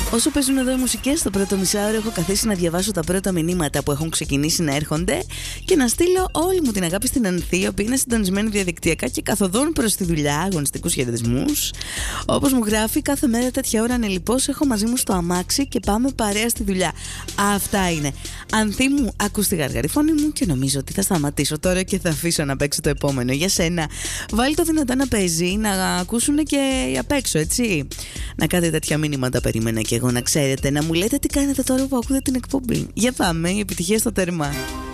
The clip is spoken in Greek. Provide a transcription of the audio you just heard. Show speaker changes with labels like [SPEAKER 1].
[SPEAKER 1] Όσο παίζουν εδώ οι μουσικές, στο πρώτο μισάωρο έχω καθίσει να διαβάσω τα πρώτα μηνύματα που έχουν ξεκινήσει να έρχονται και να στείλω όλη μου την αγάπη στην Ανθή, που είναι συντονισμένη διαδικτυακά και καθοδόν προς τη δουλειά, αγωνιστικούς χαιρετισμούς. Όπως μου γράφει, κάθε μέρα τέτοια ώρα ανελιπώς έχω μαζί μου στο αμάξι και πάμε παρέα στη δουλειά. Αυτά είναι. Ανθή μου, ακούς τη γαργαρή φωνή μου και νομίζω ότι θα σταματήσω τώρα και θα αφήσω να παίξω το επόμενο για σένα. Βάλει το δυνατά να παίζει, να ακούσουν και απ' έξω, έτσι. Να κάνετε τέτοια μήνυματα, περίμενα και εγώ να ξέρετε. Να μου λέτε τι κάνετε τώρα που ακούτε την εκπομπή. Για πάμε, η επιτυχία στο τέρμα.